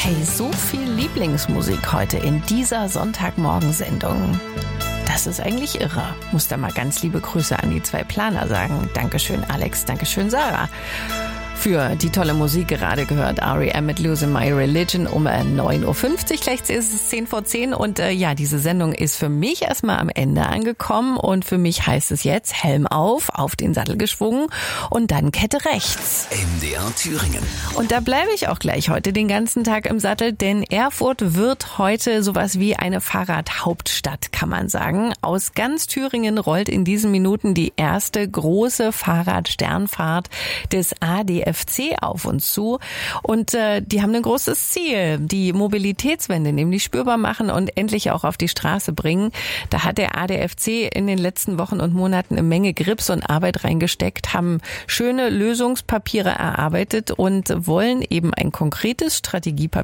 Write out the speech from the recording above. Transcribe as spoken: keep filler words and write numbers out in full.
Hey, so viel Lieblingsmusik heute in dieser Sonntagmorgensendung. Das ist eigentlich irre. Muss da mal ganz liebe Grüße an die zwei Planer sagen. Dankeschön Alex, Dankeschön Sarah. Für die tolle Musik gerade gehört R E M mit Losing My Religion um neun Uhr fünfzig. Gleich ist es zehn vor zehn und äh, ja, diese Sendung ist für mich erstmal am Ende angekommen und für mich heißt es jetzt Helm auf, auf den Sattel geschwungen und dann Kette rechts. M D R Thüringen. Und da bleibe ich auch gleich heute den ganzen Tag im Sattel, denn Erfurt wird heute sowas wie eine Fahrradhauptstadt, kann man sagen. Aus ganz Thüringen rollt in diesen Minuten die erste große Fahrradsternfahrt des A D F C auf uns zu und äh, die haben ein großes Ziel, die Mobilitätswende nämlich spürbar machen und endlich auch auf die Straße bringen. Da hat der A D F C in den letzten Wochen und Monaten eine Menge Grips und Arbeit reingesteckt, haben schöne Lösungspapiere erarbeitet und wollen eben ein konkretes Strategiepapier